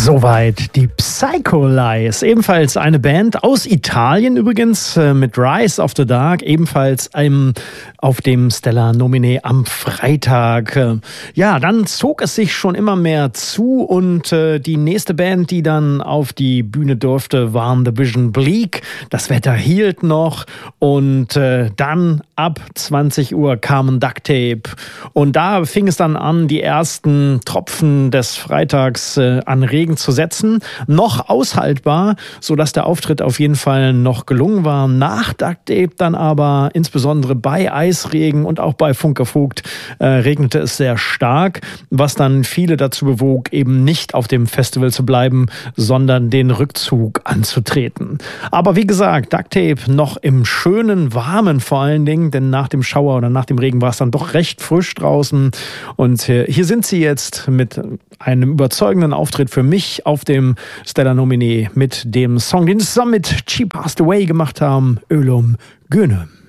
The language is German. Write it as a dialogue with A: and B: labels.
A: Soweit die Psycho Lies, ebenfalls eine Band aus Italien übrigens, mit Rise of the Dark, ebenfalls auf dem Stellar Nominee am Freitag. Ja, dann zog es sich schon immer mehr zu und die nächste Band, die dann auf die Bühne durfte, waren The Vision Bleak. Das Wetter hielt noch und dann ab 20 Uhr kamen Duct Tape und da fing es dann an, die ersten Tropfen des Freitags an Regen zu setzen. Noch aushaltbar, sodass der Auftritt auf jeden Fall noch gelungen war. Nach Duct Tape dann aber, insbesondere bei Eisregen und auch bei Funkervogt, regnete es sehr stark, was dann viele dazu bewog, eben nicht auf dem Festival zu bleiben, sondern den Rückzug anzutreten. Aber wie gesagt, Duct Tape noch im schönen, warmen vor allen Dingen, denn nach dem Schauer oder nach dem Regen war es dann doch recht frisch draußen. Und hier sind sie jetzt mit einem überzeugenden Auftritt für mich auf dem Stellar Nominee mit dem Song, den sie zusammen mit She Passed Away gemacht haben, Ölum Göne.